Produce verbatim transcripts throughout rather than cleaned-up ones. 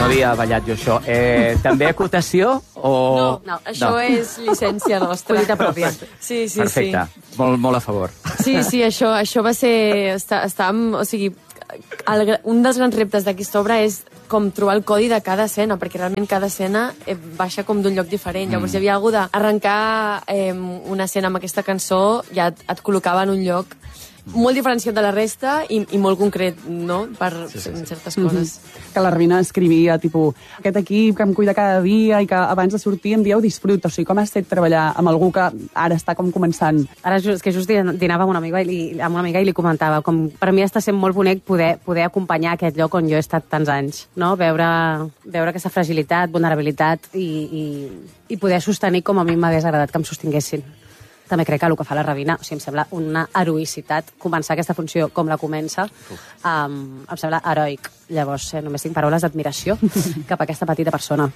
no havia ballat jo això. Eh, també acotació o... No, no això no. És llicència nostra. Collita pròpia. Sí, sí, Perfecte. sí. Molt, molt a favor. Sí, sí, això, això va ser... Està, estàvem, o sigui, el, un dels grans reptes d'aquesta obra és com trobar el codi de cada escena, perquè realment cada escena eh, baixa com d'un lloc diferent. Mm. Llavors hi havia alguna d'arrencar eh, una escena amb aquesta cançó, ja et, et col·locava en un lloc molt diferenciat de la resta i, i molt concret, no?, per sí, sí, sí. certes coses. Mm-hmm. Que la Ravina escrivia, tipus, aquest equip que em cuida cada dia i que abans de sortir em dieu disfruta. O sigui, com has estat treballar amb algú que ara està com començant? Ara és que just dinava amb una amiga i, li, amb una amiga i li comentava, com per mi està sent molt bonic poder, poder acompanyar aquest lloc on jo he estat tants anys, no? Veure, veure aquesta fragilitat, vulnerabilitat i, i, i poder sostenir com a mi m'hagués agradat que em sostinguessin. També crec que el que fa la Ravina, o sigui, em sembla una heroïcitat començar aquesta funció com la comença, um, em sembla heroic. Llavors, eh, només tinc paraules d'admiració cap a aquesta petita persona.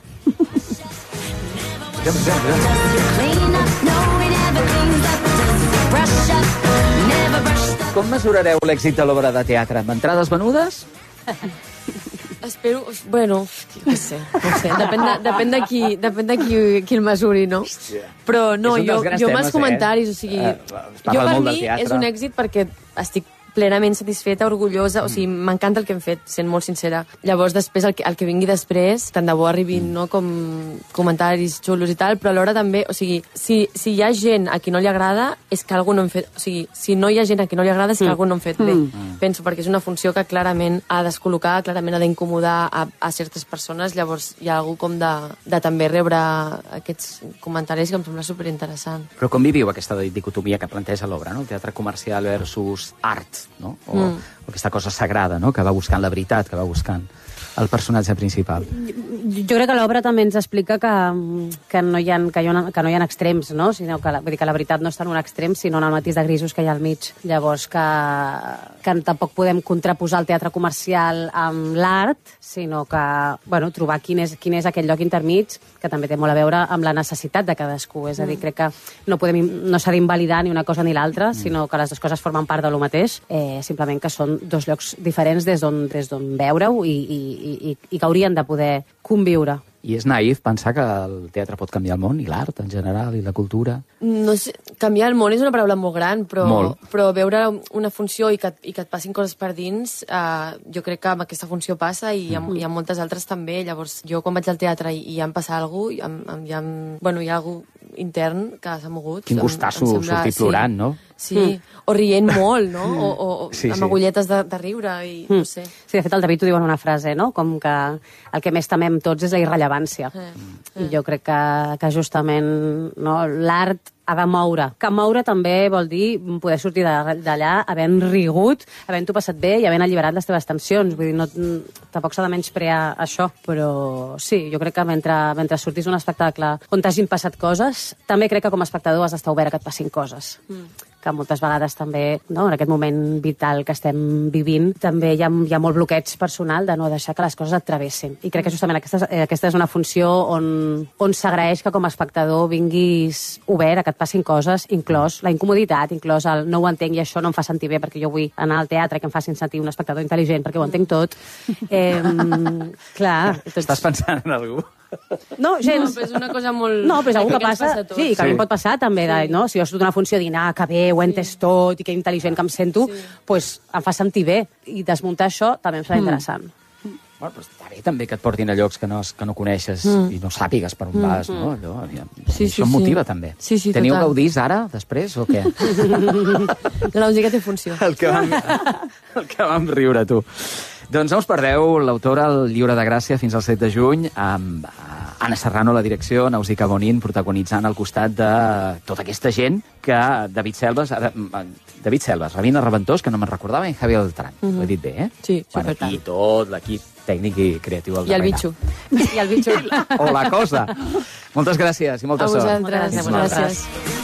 Com mesurareu l'èxit de l'obra de teatre? Amb entrades venudes? Espero... Bueno, no sé, no sé. Depèn de, depèn de, qui, depèn de qui, qui el mesuri, no? Però no, jo, jo amb els comentaris, eh? O sigui... Uh, jo per mi és un èxit perquè estic plenament satisfeta, orgullosa, mm. o sigui, m'encanta el que hem fet, sent molt sincera. Llavors, després, el que, el que vingui després, tant de bo arribin, mm. no?, com comentaris xulos i tal, però alhora també, o sigui, si, si hi ha gent a qui no li agrada, és que algú no hem fet... O sigui, si no hi ha gent a qui no li agrada, és que mm. algú no hem fet bé. Mm. Penso, perquè és una funció que clarament ha descol·locar, clarament ha d'incomodar a, a certes persones, llavors hi ha algú com de, de també rebre aquests comentaris que em sembla superinteressant. Però com viviu aquesta dicotomia que planteja l'obra, no? El teatre comercial versus art, no? O, mm. o aquesta cosa sagrada, no?, que va buscant la veritat, que va buscant el personatge principal. Jo crec que l'obra també ens explica que, que, no hi ha, que, hi ha, que no hi ha extrems, no? Sinó que, la, vull dir que la veritat no està en un extrem, sinó en el matís de grisos que hi ha al mig. Llavors, que, que tampoc podem contraposar el teatre comercial amb l'art, sinó que, bueno, trobar quin és, quin és aquell lloc intermig, que també té molt a veure amb la necessitat de cadascú. És a dir, crec que no, podem, no s'ha d'invalidar ni una cosa ni l'altra, sinó que les dues coses formen part de lo mateix, eh, simplement que són dos llocs diferents des d'on des d'on veure-ho i, i, i, i, i que haurien de poder conviure. I és naïf pensar que el teatre pot canviar el món, i l'art en general, i la cultura? No sé, canviar el món és una paraula molt gran, però, molt. però veure una funció i que, i que et passin coses per dins, eh, jo crec que amb aquesta funció passa i mm. hi ha moltes altres també. Llavors, jo quan vaig al teatre i, i em passa alguna cosa, hi ha, hi ha, bueno, hi ha algú intern que s'ha mogut. Quin gustasso em, em sembla, sortir plorant, sí. no? Sí, mm. o rient molt, no? O, o, o sí, amb sí. agulletes de, de riure i mm. no sé. Sí, de fet, el David ho diu en una frase, no? Com que el que més temem tots és la irrellevància. Eh. I jo crec que, que justament, no, l'art ha de moure. Que moure també vol dir poder sortir d'allà havent rigut, havent-ho passat bé i havent alliberat les teves tensions. Vull dir, no, tampoc s'ha de menysprear això, però sí, jo crec que mentre, mentre sortis d'un espectacle on t'hagin passat coses, també crec que com a espectador has d'estar obert a que et passin coses. Mm. Que moltes vegades també, no, en aquest moment vital que estem vivint, també hi ha, hi ha molt bloqueig personal de no deixar que les coses et travessin. I crec que justament aquesta, aquesta és una funció on, on s'agraeix que com a espectador vinguis obert a que et passin coses, inclòs la incomoditat, inclòs el no ho entenc i això no em fa sentir bé perquè jo vull anar al teatre que em facin sentir un espectador intel·ligent perquè ho entenc tot. Eh, clar. Tots... Estàs pensant en algú? No, gens. No, però és una cosa molt... No, però és algú que, que passa... Sí, que sí. A mi em pot passar també, sí. De, no? Si jo surto d'una funció dient, ah, que bé, ho he entès sí. tot i que intel·ligent que em sento, sí. pues em fa sentir bé. I desmuntar això també em serà mm. interessant. Bueno, però està bé també que et portin a llocs que no, que no coneixes mm. i no sàpigues per on mm. vas, no? Allò, ja, sí, sí, això em motiva sí. també. Sí, sí, Teniu total. gaudís ara, després, o què? La música té funció. El que vam, el que vam riure, tu. Doncs no us perdeu l'autora al Lliure de Gràcia fins al set de juny, amb Anna Serrano a la direcció, Nausicaa Bonin protagonitzant al costat de tota aquesta gent que David Selves, David Selves, Ravina Reventós, que no me'n recordava, i Javier Beltrán. Mm-hmm. Ho he dit bé, eh? Sí, bueno, i tot l'equip tècnic i creatiu al I darrere. el bitxo. I el bitxo. O la cosa. Moltes gràcies i molta sort. A vosaltres. Gràcies. Gràcies.